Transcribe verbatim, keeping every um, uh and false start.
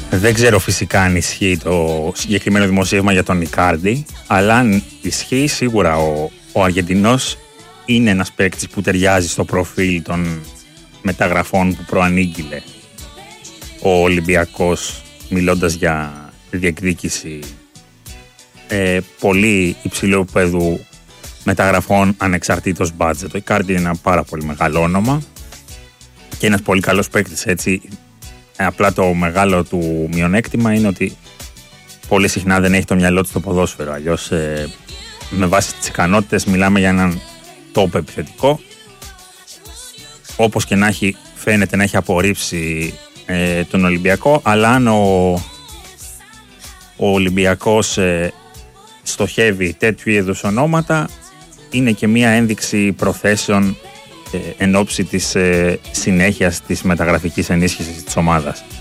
Δεν ξέρω φυσικά αν ισχύει το συγκεκριμένο δημοσίευμα για τον Ικάρντι, αλλά αν ισχύει, σίγουρα ο, ο Αργεντινός είναι ένας παίκτης που ταιριάζει στο προφίλ των μεταγραφών που προανήγγειλε ο Ολυμπιακός, μιλώντας για διεκδίκηση ε, πολύ υψηλού επίπεδου μεταγραφών ανεξαρτήτως μπάτζετ. Ο Ικάρντι είναι ένα πάρα πολύ μεγάλο όνομα και ένας πολύ καλός παίκτης, έτσι. Απλά το μεγάλο του μειονέκτημα είναι ότι πολύ συχνά δεν έχει το μυαλό του στο ποδόσφαιρο. Αλλιώς ε, με βάση τις ικανότητες μιλάμε για έναν top επιθετικό. Όπως και να έχει, φαίνεται να έχει απορρίψει ε, τον Ολυμπιακό, αλλά αν ο, ο Ολυμπιακός ε, στοχεύει τέτοιου είδους ονόματα, είναι και μία ένδειξη προθέσεων ε, εν ώψη της ε, συνέχειας της μεταγραφικής ενίσχυσης της ομάδας.